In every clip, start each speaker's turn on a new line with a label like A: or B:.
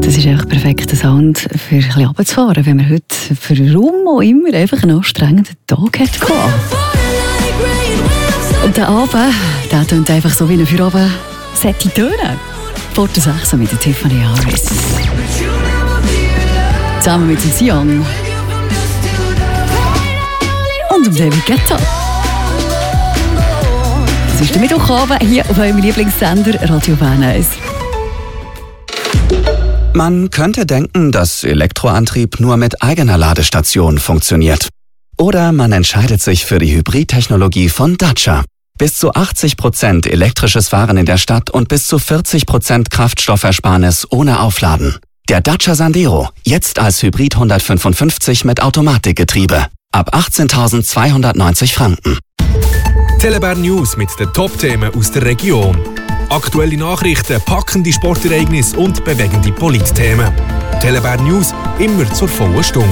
A: Das ist echt perfekter Sound für ein bisschen runterzufahren, wenn man heute für warum auch immer einfach einen anstrengenden Tag hatte. Und der Abend, der tönt einfach so wie ein Feierabend sollte tönen. Vor der 6 mit der Tiffany Harris. Zusammen mit dem Sian. Und dem David Guetta. Das ist der Mittwochabend hier auf eurem Lieblingssender Radio Bern 1.
B: Man könnte denken, dass Elektroantrieb nur mit eigener Ladestation funktioniert. Oder man entscheidet sich für die Hybridtechnologie von Dacia. Bis zu 80% elektrisches Fahren in der Stadt und bis zu 40% Kraftstoffersparnis ohne Aufladen. Der Dacia Sandero, jetzt als Hybrid 155 mit Automatikgetriebe. Ab 18.290 Franken.
C: Telebär News mit den Top-Themen aus der Region. Aktuelle Nachrichten, packende Sportereignisse und bewegende Politthemen. Telebär News immer zur vollen Stunde.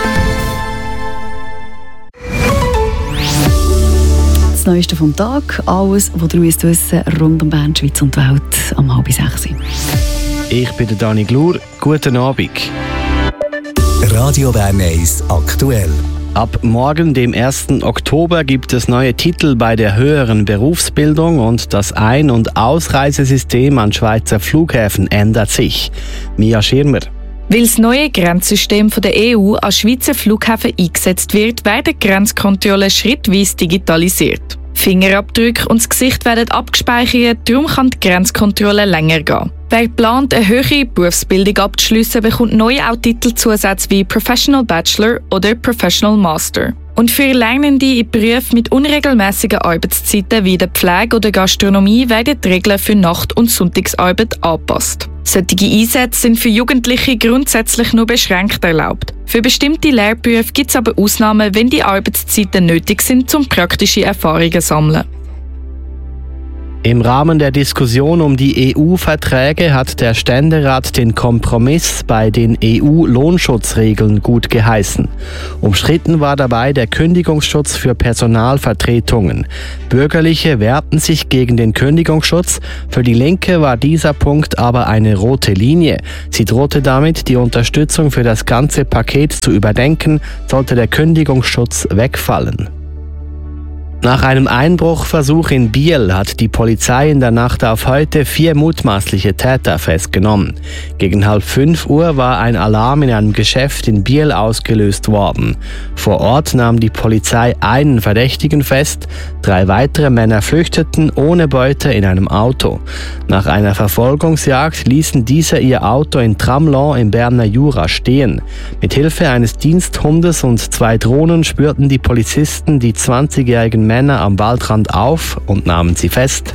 A: Das Neueste vom Tag, alles, was ihr wissen müsst rund um Bern, Schweiz und die Welt, am 5:30.
D: Ich bin der Dani Glur. Guten Abend.
E: Radio Bern 1 aktuell.
D: Ab morgen, dem 1. Oktober, gibt es neue Titel bei der höheren Berufsbildung und das Ein- und Ausreisesystem an Schweizer Flughäfen ändert sich. Mia Schirmer.
F: Weil das neue Grenzsystem der EU an Schweizer Flughäfen eingesetzt wird, werden Grenzkontrollen schrittweise digitalisiert. Fingerabdrücke und das Gesicht werden abgespeichert, darum kann die Grenzkontrolle länger gehen. Wer plant, eine höhere Berufsbildung abzuschliessen, bekommt neu auch Titelzusätze wie Professional Bachelor oder Professional Master. Und für Lernende in Berufen mit unregelmäßigen Arbeitszeiten wie der Pflege oder Gastronomie werden die Regeln für Nacht- und Sonntagsarbeit angepasst. Solche Einsätze sind für Jugendliche grundsätzlich nur beschränkt erlaubt. Für bestimmte Lehrberufe gibt es aber Ausnahmen, wenn die Arbeitszeiten nötig sind, um praktische Erfahrungen zu sammeln.
D: Im Rahmen der Diskussion um die EU-Verträge hat der Ständerat den Kompromiss bei den EU-Lohnschutzregeln gut geheißen. Umstritten war dabei der Kündigungsschutz für Personalvertretungen. Bürgerliche wehrten sich gegen den Kündigungsschutz. Für die Linke war dieser Punkt aber eine rote Linie. Sie drohte damit, die Unterstützung für das ganze Paket zu überdenken, sollte der Kündigungsschutz wegfallen. Nach einem Einbruchversuch in Biel hat die Polizei in der Nacht auf heute 4 mutmaßliche Täter festgenommen. Gegen 4:30 Uhr war ein Alarm in einem Geschäft in Biel ausgelöst worden. Vor Ort nahm die Polizei einen Verdächtigen fest, 3 weitere Männer flüchteten ohne Beute in einem Auto. Nach einer Verfolgungsjagd ließen diese ihr Auto in Tramelan im Berner Jura stehen. Mit Hilfe eines Diensthundes und 2 Drohnen spürten die Polizisten die 20-jährigen Männer am Waldrand auf und nahmen sie fest.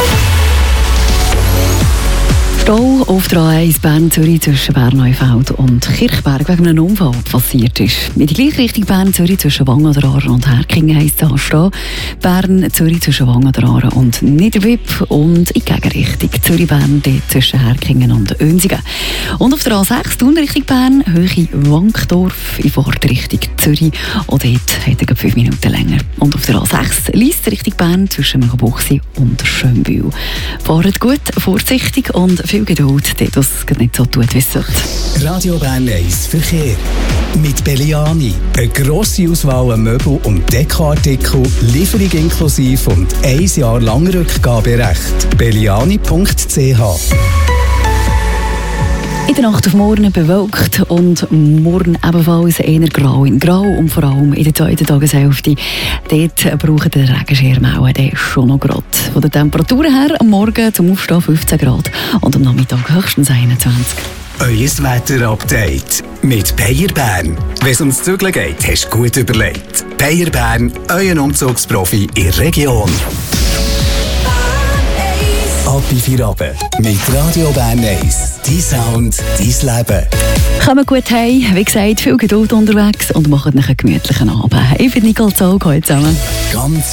A: Stau auf der A1 Bern-Zürich zwischen Bern-Neufeld und Kirchberg wegen einem Unfall passiert ist. In die gleiche Richtung Bern-Zürich zwischen Wangen-Aaren und Herkingen heisst es anstehen. Bern-Zürich zwischen Wangen-Aaren und Niederwipp und in die Gegenrichtung Zürich-Bern zwischen Herkingen und Önsingen. Und auf der A6 Thun Richtung Bern, Höhe Wankdorf in Fahrtrichtung Zürich. Und dort hat er 5 Minuten länger. Und auf der A6 Liest Richtung Bern zwischen Münchenbuchsee und Schönbühl. Fahrt gut, vorsichtig und viel Geduld, dass es nicht so tut, wie es sollte.
E: Radio Bern 1 Verkehr. Mit Belliani. Eine grosse Auswahl an Möbel- und Dekoartikel, Lieferung inklusive und 1 Jahr lang Rückgaberecht. belliani.ch.
A: In der Nacht auf morgen bewölkt und morgen ebenfalls eher grau in grau und vor allem in der zweiten Tageshälfte. Dort brauchen den Regenschirm auch der schon noch gerade. Von der Temperatur her am Morgen zum Aufstehen 15 Grad und am Nachmittag höchstens 21.
E: Euer Wetter-Update mit Bayer Bern. Wenn es ums Zügeln geht, hast du gut überlegt. Bayer Bern, euer Umzugsprofi in der Region. Ab in 4 Abend mit Radio Bern 1. Dein Sound, dein Leben.
A: Kommen gut heim, wie gesagt, viel Geduld unterwegs und machen einen gemütlichen Abend. Ich bin Nicole Zoll, hallo zusammen.
E: Ganz